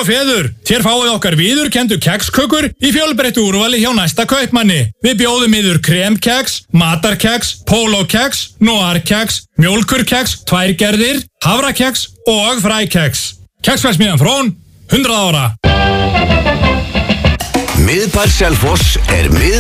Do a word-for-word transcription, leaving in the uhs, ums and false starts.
og feður, þér fáið okkar viðurkenndu kekskökur í fjölbreyttu úrvali hjá næsta kaupmanni. Við bjóðum yður kremkeks, matarkeks, pólókeks, noirkeks, mjólkurkeks, tværgerðir, havrakeks og frækeks. Keksverksmiðjan Frón, hundrað ára. Miðbær Selfoss er miðbær